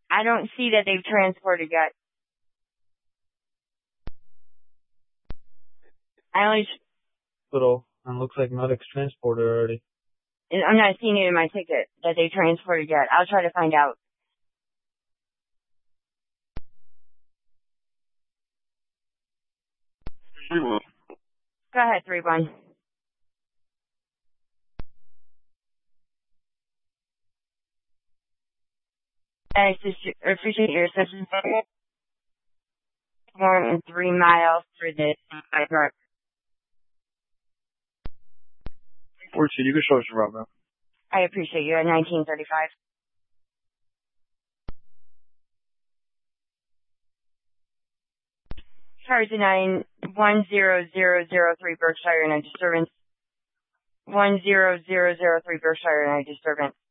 I don't see that they've transported yet. Hospital, and looks like medics transported already. I'm not seeing it in my ticket that they transported yet. I'll try to find out. Go ahead, 3-1. I appreciate your assistance. More than 3 miles for this. You can show us around, man. I appreciate you at 1935. Tarzan 10003 Berkshire and a disturbance. 10003 Berkshire and a disturbance.